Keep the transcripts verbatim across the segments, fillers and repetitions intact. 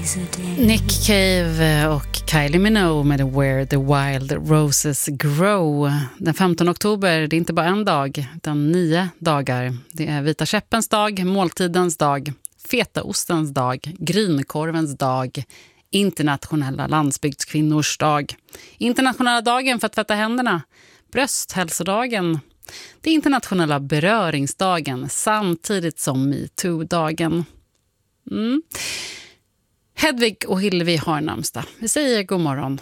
Nick Cave och Kylie Minogue med Where the Wild Roses Grow. Den femtonde oktober, det är inte bara en dag, utan nio dagar. Det är vita käppens dag, måltidens dag, fetaostens dag, grynkorvens dag, internationella landsbygdskvinnors dag, internationella dagen för att tvätta händerna, brösthälsodagen, det är internationella beröringsdagen samtidigt som MeToo-dagen. Mm. Hedvig och Hillevi har namnsdag. Vi säger god morgon.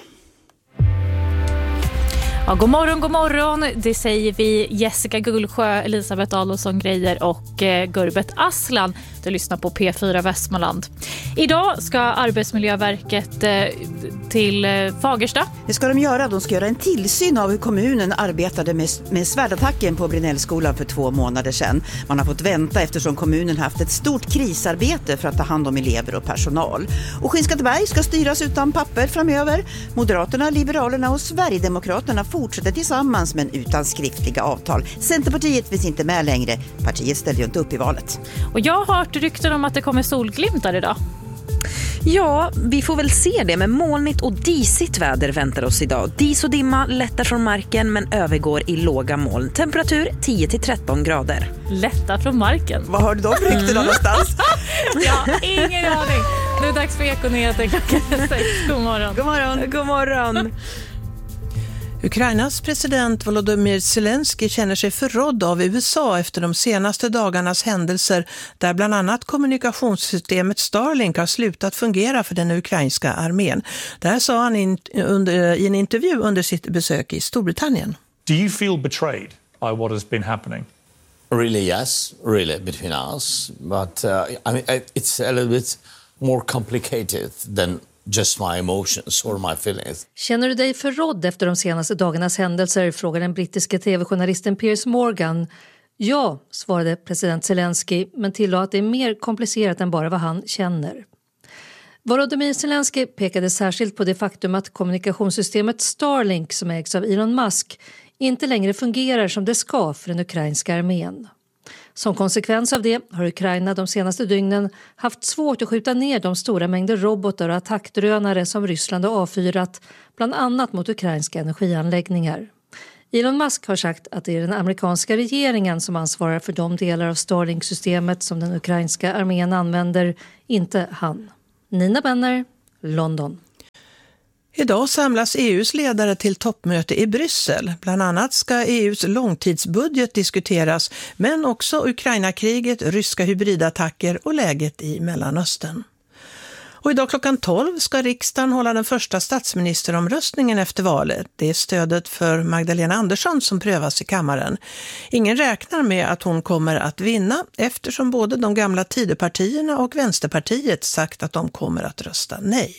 Ja, god morgon, god morgon. Det säger vi Jessica Gullsjö, Elisabeth Adolfsson Grejer och eh, Gurbet Aslan. Du lyssnar på P fyra Västmanland. Idag ska Arbetsmiljöverket eh, till eh, Fagersta. Det ska de göra. De ska göra en tillsyn av hur kommunen arbetade med, med svärdattacken på Brinellskolan för två månader sedan. Man har fått vänta eftersom kommunen haft ett stort krisarbete för att ta hand om elever och personal. Och Skinnskatteberg ska styras utan papper framöver. Moderaterna, Liberalerna och Sverigedemokraterna fortsätter tillsammans men utan skriftliga avtal. Centerpartiet finns inte med längre. Partiet ställer ju inte upp i valet. Och jag har hört rykten om att det kommer solglimtar idag. Ja, vi får väl se det, men molnigt och disigt väder väntar oss idag. Dis och dimma lättar från marken men övergår i låga moln. Temperatur tio till tretton grader. Lättar från marken? Vad har du då för rykten mm. någonstans? Ja, ingen aning. Nu är det dags för Ekonyheter klockan sex. God morgon. God morgon. God morgon. Ukrainas president Volodymyr Zelensky känner sig förrådd av U S A efter de senaste dagarnas händelser där bland annat kommunikationssystemet Starlink har slutat fungera för den ukrainska armén. Det här sa han in, under, i en intervju under sitt besök i Storbritannien. Do you feel betrayed by what has been happening? Really, yes, really, between us. But uh, I mean, it's a little bit more complicated than just my emotions or my feelings. Känner du dig förrådd efter de senaste dagarnas händelser, frågar den brittiska tv-journalisten Piers Morgan. Ja, svarade president Zelensky, men tillade att det är mer komplicerat än bara vad han känner. Volodymyr Zelensky pekade särskilt på det faktum att kommunikationssystemet Starlink, som ägs av Elon Musk, inte längre fungerar som det ska för den ukrainska armén. Som konsekvens av det har Ukraina de senaste dygnen haft svårt att skjuta ner de stora mängder robotar och attackdrönare som Ryssland har avfyrat, bland annat mot ukrainska energianläggningar. Elon Musk har sagt att det är den amerikanska regeringen som ansvarar för de delar av Starlink-systemet som den ukrainska armén använder, inte han. Nina Benner, London. Idag samlas E U:s ledare till toppmöte i Bryssel. Bland annat ska E U:s långtidsbudget diskuteras, men också Ukraina-kriget, ryska hybridattacker och läget i Mellanöstern. Och idag klockan tolv ska riksdagen hålla den första statsministeromröstningen efter valet. Det är stödet för Magdalena Andersson som prövas i kammaren. Ingen räknar med att hon kommer att vinna eftersom både de gamla Tidöpartierna och Vänsterpartiet sagt att de kommer att rösta nej.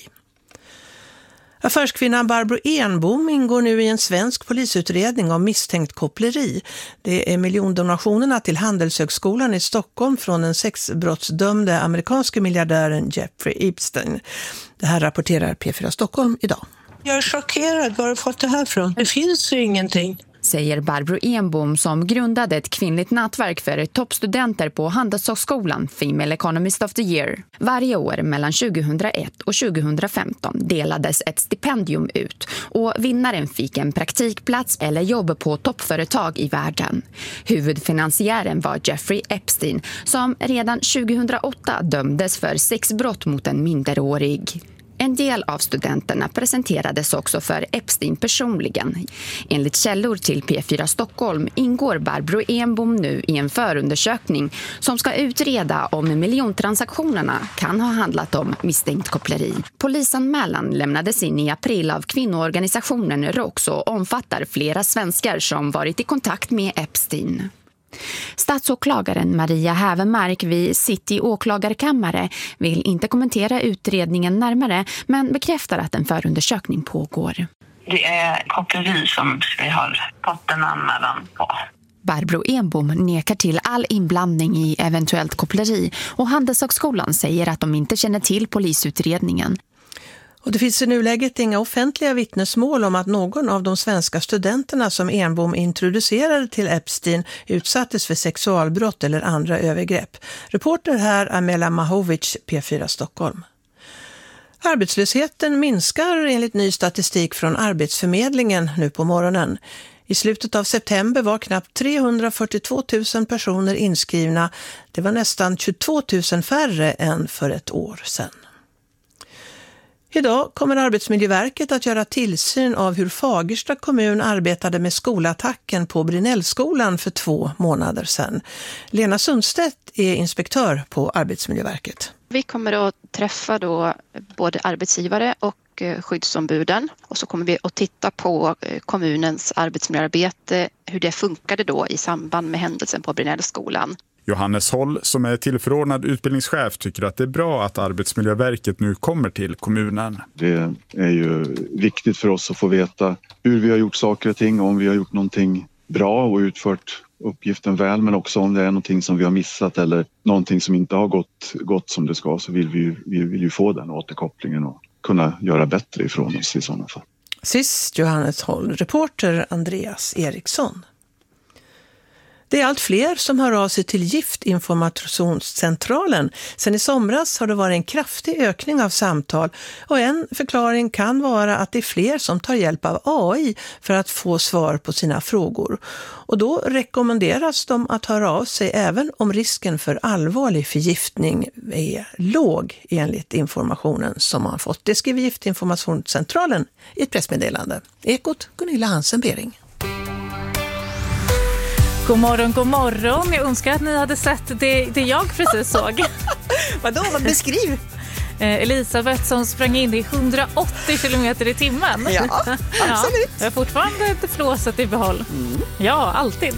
Affärskvinnan Barbro Enbom ingår nu i en svensk polisutredning om misstänkt koppleri. Det är miljondonationerna till Handelshögskolan i Stockholm från den sexbrottsdömde amerikanske miljardären Jeffrey Epstein. Det här rapporterar P fyra Stockholm idag. Jag är chockerad. Var har du fått det här från? Det finns ju ingenting. Säger Barbro Enbom som grundade ett kvinnligt nätverk för toppstudenter på Handelshögskolan Female Economist of the Year. Varje år mellan tjugohundraett och tjugohundrafemton delades ett stipendium ut och vinnaren fick en praktikplats eller jobb på toppföretag i världen. Huvudfinansiären var Jeffrey Epstein som redan tjugohundraåtta dömdes för sexbrott mot en minderårig. En del av studenterna presenterades också för Epstein personligen. Enligt källor till P fyra Stockholm ingår Barbro Enbom nu i en förundersökning som ska utreda om miljontransaktionerna kan ha handlat om misstänkt koppleri. Polisanmälan lämnades in i april av kvinnoorganisationen ROX och omfattar flera svenskar som varit i kontakt med Epstein. Statsåklagaren Maria Hävermark vid City åklagarkammare vill inte kommentera utredningen närmare men bekräftar att en förundersökning pågår. Det är koppleri som vi har fått en anmälan på. Barbro Enbom nekar till all inblandning i eventuellt koppleri och Handelshögskolan säger att de inte känner till polisutredningen. Och det finns i nuläget inga offentliga vittnesmål om att någon av de svenska studenterna som Enbom introducerade till Epstein utsattes för sexualbrott eller andra övergrepp. Reporter här Amela Mahovic, P fyra Stockholm. Arbetslösheten minskar enligt ny statistik från Arbetsförmedlingen nu på morgonen. I slutet av september var knappt trehundrafyrtiotvå tusen personer inskrivna. Det var nästan tjugotvå tusen färre än för ett år sedan. Idag kommer Arbetsmiljöverket att göra tillsyn av hur Fagersta kommun arbetade med skolattacken på Brinellskolan för två månader sedan. Lena Sundstedt är inspektör på Arbetsmiljöverket. Vi kommer att träffa då både arbetsgivare och skyddsombuden och så kommer vi att titta på kommunens arbetsmiljöarbete, hur det funkade då i samband med händelsen på Brinellskolan. Johannes Håll, som är tillförordnad utbildningschef, tycker att det är bra att Arbetsmiljöverket nu kommer till kommunen. Det är ju viktigt för oss att få veta hur vi har gjort saker och ting, om vi har gjort någonting bra och utfört uppgiften väl, men också om det är någonting som vi har missat eller någonting som inte har gått, gått som det ska, så vill vi, vi vill ju få den återkopplingen och kunna göra bättre ifrån oss i sådana fall. Sist Johannes Håll, reporter Andreas Eriksson. Det är allt fler som hör av sig till Giftinformationscentralen. Sen i somras har det varit en kraftig ökning av samtal och en förklaring kan vara att det är fler som tar hjälp av A I för att få svar på sina frågor. Och då rekommenderas de att höra av sig även om risken för allvarlig förgiftning är låg enligt informationen som man fått. Det skriver Giftinformationscentralen i ett pressmeddelande. Ekot Gunilla Hansen-Bering. God morgon, god morgon. Jag önskar att ni hade sett det, det jag precis såg. Vadå? Vad beskriv? Eh, Elisabeth som sprang in i hundraåttio kilometer i timmen. Ja, absolut. Ja, jag har fortfarande inte flåset i behåll. Mm. Ja, alltid.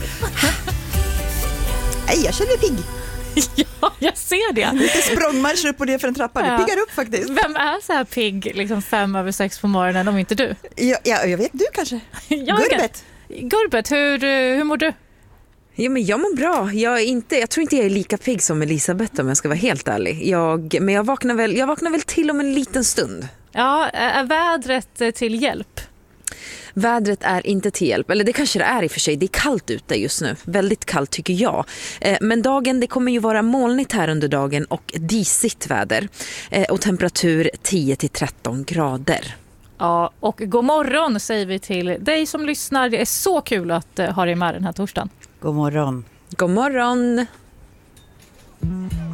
Nej, jag känner pigg. Ja, jag ser det. Lite språngmarsch upp på det för en trappa. Det piggar upp faktiskt. Vem är så här pigg liksom fem över sex på morgonen om inte du? Ja, ja jag vet du kanske. Jag Gurbet. Gurbet, hur, hur mår du? Ja, men jag mår bra. Jag, är inte, jag tror inte jag är lika pigg som Elisabeth om jag ska vara helt ärlig. Jag, men jag vaknar, väl, jag vaknar väl till om en liten stund. Ja, är vädret till hjälp? Vädret är inte till hjälp. Eller det kanske det är i och för sig. Det är kallt ute just nu. Väldigt kallt tycker jag. Men dagen, det kommer ju vara molnigt här under dagen och disigt väder. Och temperatur tio till tretton grader. Ja, och god morgon säger vi till dig som lyssnar. Det är så kul att ha dig med den här torsdagen. God morgon. God morgon.